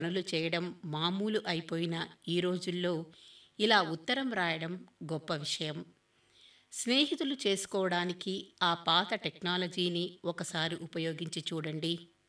పనులు చేయడం మామూలు అయిపోయిన ఈ రోజుల్లో ఇలా ఉత్తరం రాయడం గొప్ప విషయం. స్నేహితులు చేసుకోవడానికి ఆ పాత టెక్నాలజీని ఒకసారి ఉపయోగించి చూడండి.